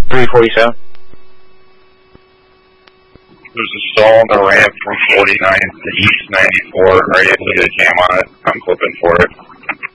347. There's a stall on the ramp from 49 to East 94. Are you able to get a cam on it? I'm clipping for it.